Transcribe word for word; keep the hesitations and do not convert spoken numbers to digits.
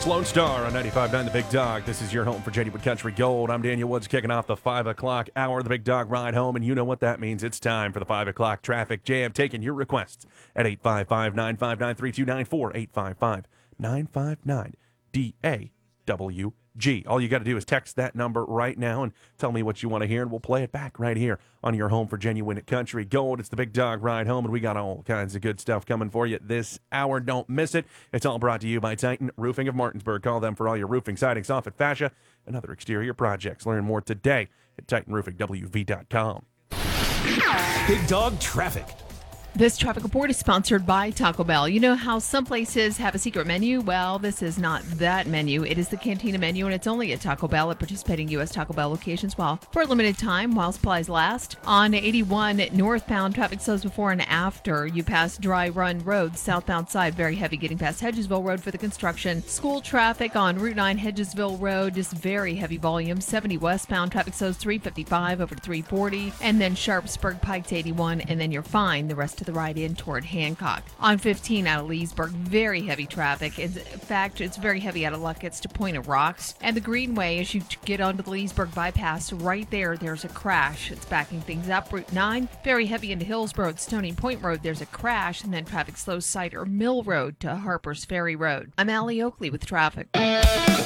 Lone Star on ninety-five point nine The Big Dog. This is your home for Genuine Country Gold. I'm Daniel Woods, kicking off the five o'clock hour of The Big Dog Ride Home, and you know what that means. It's time for the five o'clock traffic jam. Taking your requests at eight five five, nine five nine, three two nine four, eight five five, nine five nine, D A W G. All you got to do is text that number right now and tell me what you want to hear, and we'll play it back right here on your home for Genuine Country Gold. It's the Big Dog Ride Home, and we got all kinds of good stuff coming for you this hour. Don't miss it. It's all brought to you by Titan Roofing of Martinsburg. Call them for all your roofing, siding, soffit, fascia, and other exterior projects. Learn more today at titan roofing w v dot com. Big Dog Traffic. This traffic report is sponsored by Taco Bell. You know how some places have a secret menu? Well, this is not that menu. It is the Cantina menu, and it's only at Taco Bell at participating U S Taco Bell locations while for a limited time while supplies last. On eighty-one northbound, traffic slows before and after you pass Dry Run Road, southbound side, very heavy getting past Hedgesville Road for the construction. School traffic on Route nine, Hedgesville Road, just very heavy volume. seventy westbound, traffic slows three fifty-five over to three forty, and then Sharpsburg Pike to eighty-one, and then you're fine the rest to the right in toward Hancock. On fifteen out of Leesburg, very heavy traffic. In fact, it's very heavy out of Luckett's to Point of Rocks. And the Greenway, as you get onto the Leesburg bypass, right there, there's a crash. It's backing things up. Route nine, very heavy into Hillsborough at Stony Point Road. There's a crash, and then traffic slows Cider Mill Road to Harper's Ferry Road. I'm Allie Oakley with traffic.